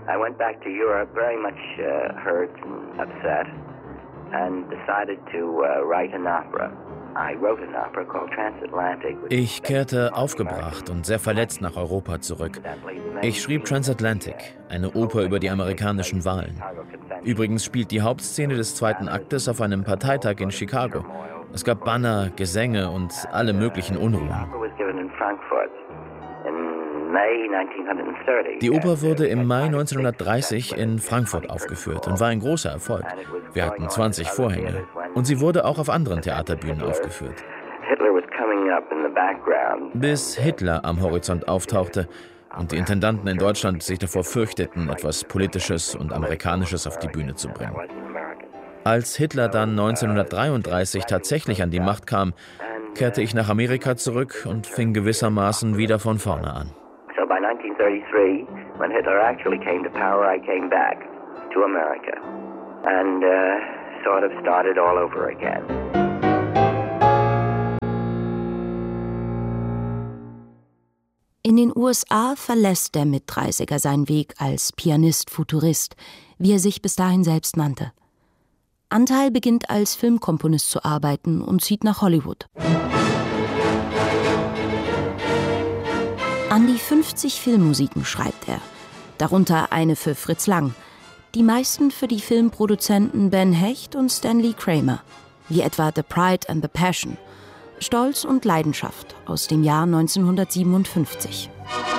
I went back to Europe very much hurt and upset and decided to write an opera. I wrote an opera called Transatlantic. Ich kehrte aufgebracht und sehr verletzt nach Europa zurück. Ich schrieb Transatlantic, eine Oper über die amerikanischen Wahlen. Übrigens spielt die Hauptszene des zweiten Aktes auf einem Parteitag in Chicago. Es gab Banner, Gesänge und alle möglichen Unruhen. Die Oper wurde im Mai 1930 in Frankfurt aufgeführt und war ein großer Erfolg. Wir hatten 20 Vorhänge. Und sie wurde auch auf anderen Theaterbühnen aufgeführt. Bis Hitler am Horizont auftauchte und die Intendanten in Deutschland sich davor fürchteten, etwas Politisches und Amerikanisches auf die Bühne zu bringen. Als Hitler dann 1933 tatsächlich an die Macht kam, kehrte ich nach Amerika zurück und fing gewissermaßen wieder von vorne an. So by 1933, when Hitler actually came to power, I came back to America and sort of started all over again. In den USA verlässt der Mit-30er seinen Weg als Pianist-Futurist, wie er sich bis dahin selbst nannte. Antheil beginnt als Filmkomponist zu arbeiten und zieht nach Hollywood. An die 50 Filmmusiken schreibt er, darunter eine für Fritz Lang, die meisten für die Filmproduzenten Ben Hecht und Stanley Kramer, wie etwa The Pride and the Passion, Stolz und Leidenschaft aus dem Jahr 1957.